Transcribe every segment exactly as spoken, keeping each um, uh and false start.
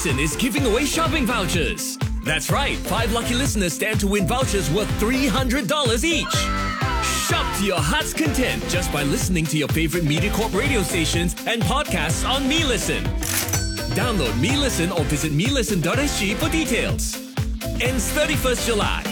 Listen is giving away shopping vouchers. That's right, five lucky listeners stand to win vouchers worth three hundred dollars each. Shop to your heart's content just by listening to your favorite MediaCorp radio stations and podcasts on MeListen. Download MeListen or visit me listen dot s g for details. Ends thirty-first July.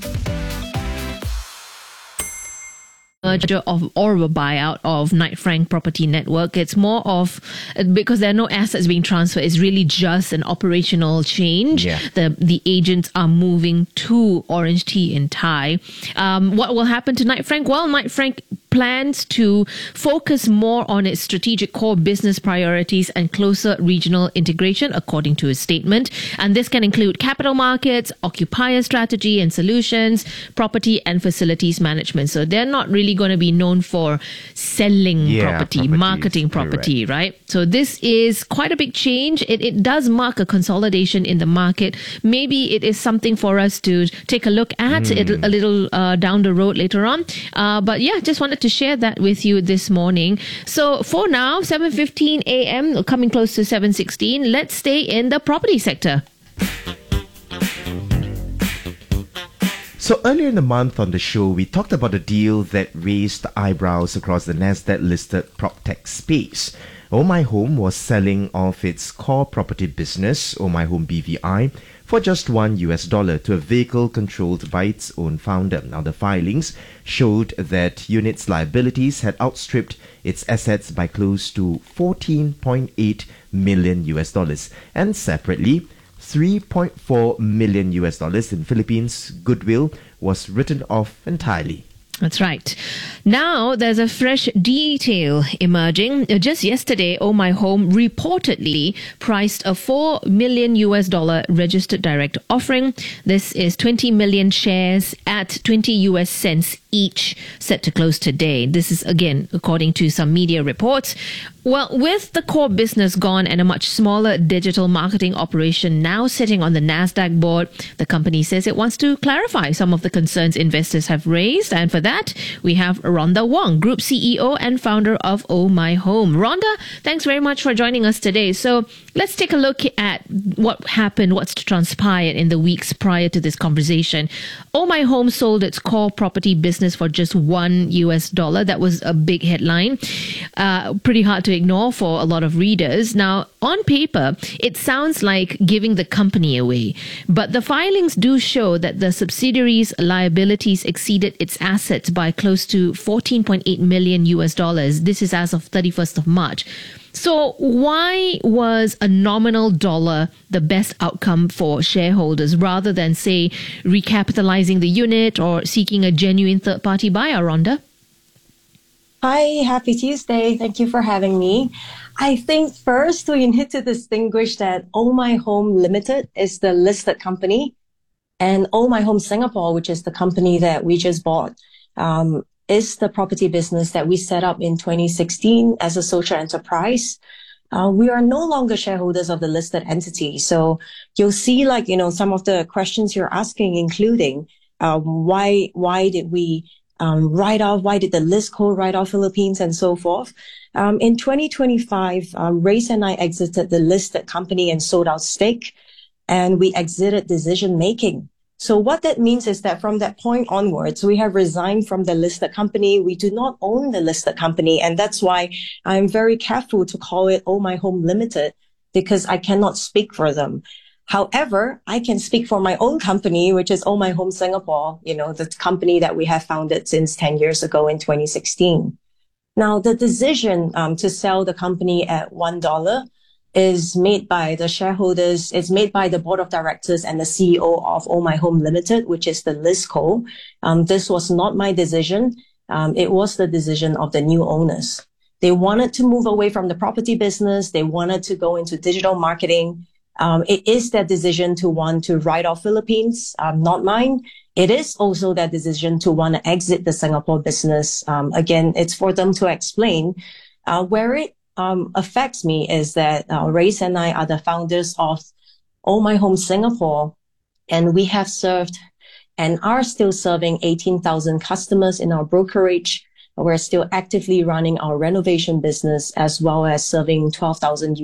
Merger of or a buyout of Knight Frank Property Network. It's more of, because there are no assets being transferred, it's really just an operational change. Yeah. The the agents are moving to Orange Tea in Thai. Um, what will happen to Knight Frank? Well, Knight Frank plans to focus more on its strategic core business priorities and closer regional integration, according to his statement. And this can include capital markets, occupier strategy and solutions, property and facilities management. So they're not really going to be known for selling Yeah, property, properties, marketing property, correct. right? So this is quite a big change. It, it does mark a consolidation in the market. Maybe it is something for us to take a look at Mm. it a little uh, down the road later on. Uh, but yeah, just wanted to share that with you this morning. So for now, seven fifteen a.m., coming close to seven sixteen, let's stay in the property sector. So earlier in the month on the show, we talked about a deal that raised eyebrows across the Nasdaq-listed PropTech space. Oh My Home was selling off its core property business, Oh My Home B V I, for just one U S dollar to a vehicle controlled by its own founder. Now, the filings showed that unit's liabilities had outstripped its assets by close to fourteen point eight million U S dollars, and separately, three point four million U S dollars in Philippines goodwill was written off entirely. That's right. Now there's a fresh detail emerging. Just yesterday, Oh My Home reportedly priced a four million U S dollar registered direct offering. This is twenty million shares at twenty U S cents each, set to close today. This is again according to some media reports. Well, with the core business gone and a much smaller digital marketing operation now sitting on the Nasdaq board, the company says it wants to clarify some of the concerns investors have raised. And for that, we have Rhonda Wong, Group C E O and founder of Oh My Home. Rhonda, thanks very much for joining us today. So let's take a look at what happened, what's transpired in the weeks prior to this conversation. Oh My Home sold its core property business for just one U S dollar. That was a big headline. Uh, pretty hard to ignore for a lot of readers. Now, on paper, it sounds like giving the company away, but the filings do show that the subsidiary's liabilities exceeded its assets by close to fourteen point eight million U S dollars. This is as of thirty-first of March. So why was a nominal dollar the best outcome for shareholders rather than, say, recapitalizing the unit or seeking a genuine third-party buyer, Rhonda? Hi, happy Tuesday. Thank you for having me. I think first we need to distinguish that Oh My Home Limited is the listed company, and Oh My Home Singapore, which is the company that we just bought, um, is the property business that we set up in twenty sixteen as a social enterprise. Uh, we are no longer shareholders of the listed entity. So you'll see, like, you know, some of the questions you're asking, including um, why why did we Um, write off, why did the list co write off Philippines and so forth. Um, in twenty twenty-five, um, Race and I exited the listed company and sold our stake, and we exited decision making. So what that means is that from that point onwards, we have resigned from the listed company. We do not own the listed company. And that's why I'm very careful to call it Oh My Home Limited, because I cannot speak for them. However, I can speak for my own company, which is Oh My Home Singapore, you know, the company that we have founded since ten years ago in twenty sixteen. Now, the decision um, to sell the company at one dollar is made by the shareholders, it's made by the board of directors and the C E O of Oh My Home Limited, which is the listco. Um, this was not my decision. Um, it was the decision of the new owners. They wanted to move away from the property business. They wanted to go into digital marketing. Um, it is their decision to want to write off Philippines, um, not mine. It is also their decision to want to exit the Singapore business. Um, again, it's for them to explain. Uh, where it um, affects me is that uh, Race and I are the founders of Oh My Home Singapore, and we have served and are still serving eighteen thousand customers in our brokerage. We're still actively running our renovation business as well as serving twelve thousand